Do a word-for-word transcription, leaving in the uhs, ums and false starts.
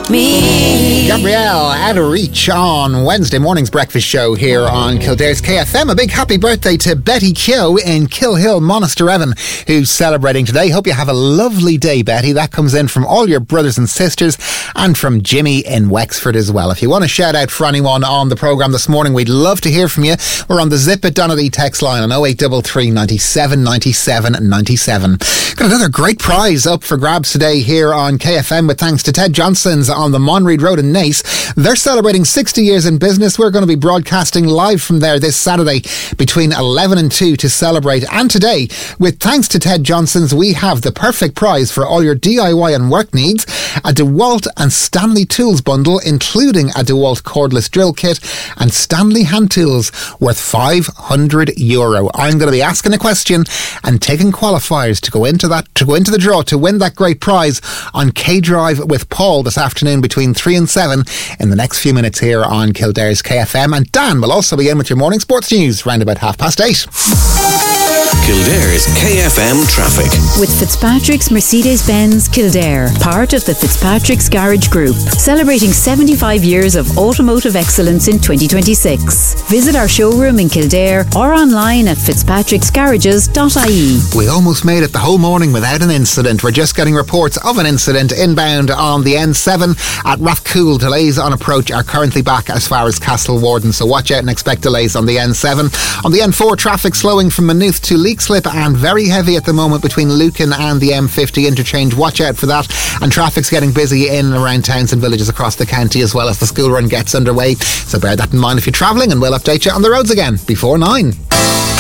me. Gabrielle Out of Reach on Wednesday morning's breakfast show here on Kildare's K F M. A big happy birthday to Betty Keogh in Killhill, Monasterevin, who's celebrating today. Hope you have a lovely day, Betty. That comes in from all your brothers and sisters and from Jimmy in Wexford as well. If you want to shout out for anyone on the programme this morning, we'd love to hear from you. We're on the Zip It Donnelly text line on oh eight three three, ninety-seven, ninety-seven, ninety-seven. Got another great prize up for grabs today here on K F M with thanks to Ted Johnson's on the Monreid Road in Naas. They're celebrating sixty years in business. We're going to be broadcasting live from there this Saturday between eleven and two to celebrate. And today, with thanks to Ted Johnson's, we have the perfect prize for all your D I Y and work needs: a DeWalt and Stanley Tools bundle, including a DeWalt cordless drill kit and Stanley hand tools worth five hundred euro. I'm going to be asking a question and taking qualifiers to go into that, to go into the draw to win that great prize on K Drive with Paul this afternoon between three and seven in the next few minutes here on Kildare's K F M. And Dan will also be in with your morning sports news round about half past eight. Kildare's K F M traffic. With Fitzpatrick's Mercedes-Benz Kildare, part of the Fitzpatrick's Garage Group, celebrating seventy-five years of automotive excellence in twenty twenty-six. Visit our showroom in Kildare or online at fitzpatricks garages dot I E. We almost made it the whole morning without an incident. We're just getting reports of an incident inbound on the N seven at Rathcoole. Delays on approach are currently back as far as Castle Warden, so watch out and expect delays on the N seven. On the N four, traffic slowing from Maynooth to Leixlip and very heavy at the moment between Lucan and the M fifty interchange. Watch out for that. And traffic's getting busy in and around towns and villages across the county as well as the school run gets underway. So bear that in mind if you're travelling, and we'll update you on the roads again before nine.